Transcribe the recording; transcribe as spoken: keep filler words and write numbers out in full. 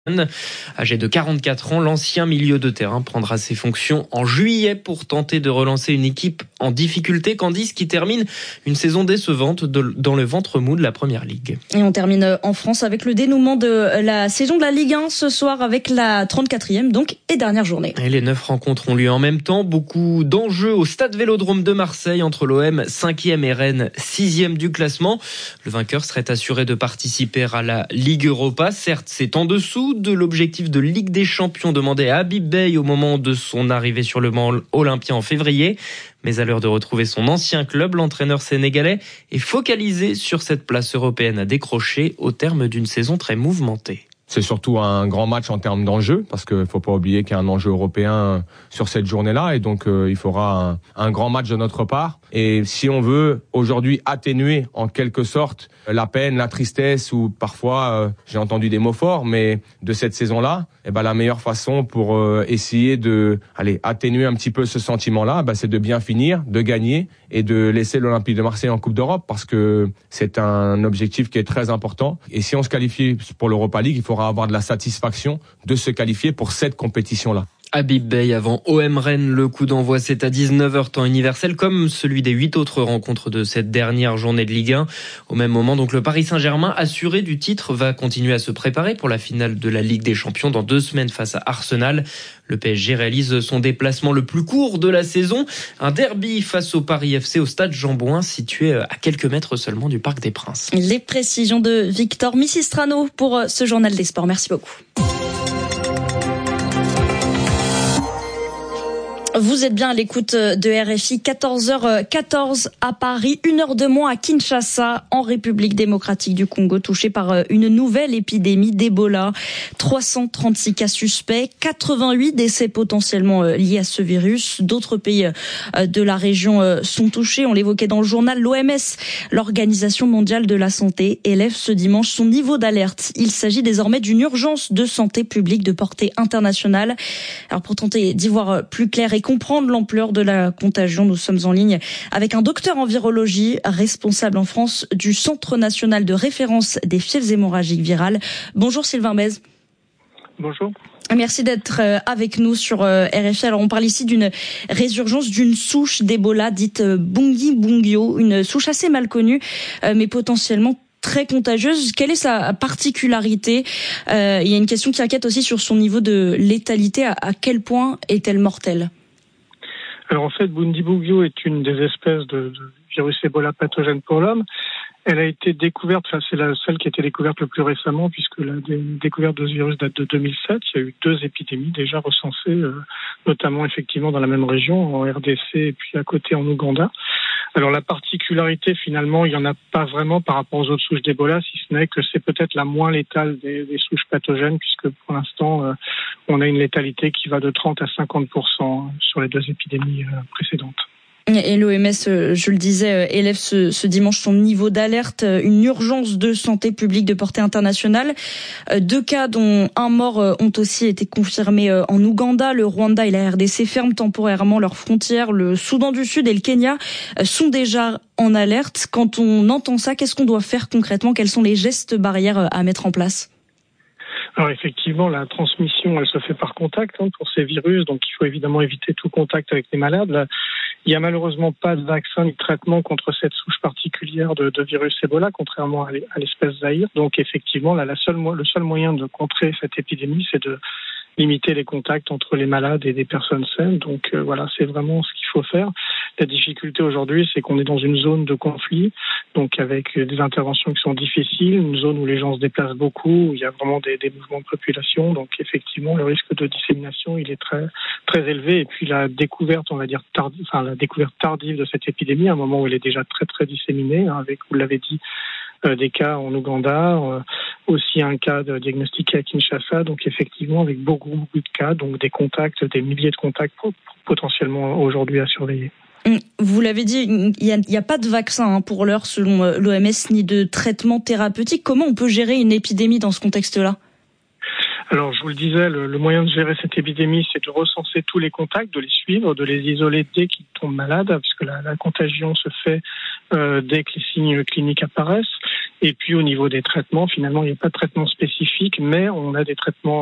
Âgé de quarante-quatre ans, l'ancien milieu de terrain prendra ses fonctions en juillet pour tenter de relancer une équipe en difficulté. Candice qui termine une saison décevante de, dans le ventre mou de la Première Ligue. Et on termine en France avec le dénouement de la saison de la Ligue un ce soir avec la trente-quatrième donc et dernière journée. Et les neuf rencontres ont lieu en même temps. Beaucoup d'enjeux au stade Vélodrome de Marseille entre l'O M cinquième et Rennes sixième du classement. Le vainqueur serait assuré de participer à la Ligue Europa. Certes, c'est en dessous de l'objectif de Ligue des Champions demandé à Habib Beye au moment de son arrivée sur le banc olympien en février. Mais à l'heure de retrouver son ancien club, l'entraîneur sénégalais est focalisé sur cette place européenne à décrocher au terme d'une saison très mouvementée. C'est surtout un grand match en termes d'enjeu, parce qu'il ne faut pas oublier qu'il y a un enjeu européen sur cette journée-là, et donc euh, il faudra un, un grand match de notre part. Et si on veut aujourd'hui atténuer en quelque sorte la peine, la tristesse, ou parfois, euh, j'ai entendu des mots forts, mais de cette saison-là, eh ben, la meilleure façon pour euh, essayer de allez, atténuer un petit peu ce sentiment-là, ben, c'est de bien finir, de gagner et de laisser l'Olympique de Marseille en Coupe d'Europe, parce que c'est un objectif qui est très important. Et si on se qualifie pour l'Europa League, il faudra avoir de la satisfaction de se qualifier pour cette compétition-là. Habib Beye avant O M Rennes, le coup d'envoi c'est à dix-neuf heures temps universel, comme celui des huit autres rencontres de cette dernière journée de Ligue un. Au même moment, donc le Paris Saint-Germain, assuré du titre, va continuer à se préparer pour la finale de la Ligue des Champions dans deux semaines face à Arsenal. Le P S G réalise son déplacement le plus court de la saison, un derby face au Paris F C au stade Jean-Bouin, situé à quelques mètres seulement du Parc des Princes. Les précisions de Victor Missistrano pour ce journal des sports. Merci beaucoup. Vous êtes bien à l'écoute de R F I, quatorze heures quatorze à Paris, une heure de moins à Kinshasa, en République démocratique du Congo, touchée par une nouvelle épidémie d'Ebola. trois cent trente-six cas suspects, quatre-vingt-huit décès potentiellement liés à ce virus. D'autres pays de la région sont touchés. On l'évoquait dans le journal, l'O M S, l'Organisation mondiale de la santé, élève ce dimanche son niveau d'alerte. Il s'agit désormais d'une urgence de santé publique de portée internationale. Alors pour tenter d'y voir plus clair et comprendre l'ampleur de la contagion, nous sommes en ligne avec un docteur en virologie, responsable en France du Centre national de référence des fièvres hémorragiques virales. Bonjour Sylvain Bèze. Bonjour. Merci d'être avec nous sur R F I. Alors on parle ici d'une résurgence d'une souche d'Ebola dite Bundibugyo, une souche assez mal connue mais potentiellement très contagieuse. Quelle est sa particularité ? euh, Il y a une question qui inquiète aussi sur son niveau de létalité. À, à quel point est-elle mortelle ? Alors en fait, Bundibugyo est une des espèces de, de virus Ebola pathogène pour l'homme. Elle a été découverte, enfin c'est la seule qui a été découverte le plus récemment, puisque la découverte de ce virus date de deux mille sept. Il y a eu deux épidémies déjà recensées, euh, notamment effectivement dans la même région, en R D C et puis à côté en Ouganda. Alors la particularité finalement, il n'y en a pas vraiment par rapport aux autres souches d'Ebola, si ce n'est que c'est peut-être la moins létale des, des souches pathogènes, puisque pour l'instant euh, on a une létalité qui va de trente à cinquante pour cent sur les deux épidémies euh, précédentes. Et l'O M S, je le disais, élève ce, ce dimanche son niveau d'alerte, une urgence de santé publique de portée internationale. Deux cas, dont un mort, ont aussi été confirmés en Ouganda. Le Rwanda et la R D C ferment temporairement leurs frontières. Le Soudan du Sud et le Kenya sont déjà en alerte. Quand on entend ça, qu'est-ce qu'on doit faire concrètement ? Quels sont les gestes barrières à mettre en place ? Alors effectivement, la transmission, elle se fait par contact hein, pour ces virus, donc il faut évidemment éviter tout contact avec les malades. Là, il n'y a malheureusement pas de vaccin ni de traitement contre cette souche particulière de, de virus Ebola, contrairement à l'espèce Zaïre. Donc effectivement, là, la seule, le seul moyen de contrer cette épidémie, c'est de limiter les contacts entre les malades et des personnes saines. Donc euh, voilà, c'est vraiment ce qu'il faut faire. La difficulté aujourd'hui, c'est qu'on est dans une zone de conflit, donc avec des interventions qui sont difficiles, une zone où les gens se déplacent beaucoup, où il y a vraiment des, des mouvements de population. Donc effectivement, le risque de dissémination, il est très très élevé. Et puis la découverte, on va dire tardive, enfin la découverte tardive de cette épidémie, à un moment où elle est déjà très très disséminée, hein, avec, vous l'avez dit, Euh, des cas en Ouganda, euh, aussi un cas de diagnostiqué à Kinshasa, donc effectivement avec beaucoup, beaucoup de cas, donc des contacts, des milliers de contacts potentiellement aujourd'hui à surveiller. Vous l'avez dit, il n'y a, il y a pas de vaccin hein, pour l'heure selon l'O M S, ni de traitement thérapeutique. Comment on peut gérer une épidémie dans ce contexte-là ? Alors, je vous le disais, le, le moyen de gérer cette épidémie, c'est de recenser tous les contacts, de les suivre, de les isoler dès qu'ils tombent malades, puisque la, la contagion se fait euh, dès que les signes cliniques apparaissent. Et puis au niveau des traitements, finalement, il n'y a pas de traitement spécifique, mais on a des traitements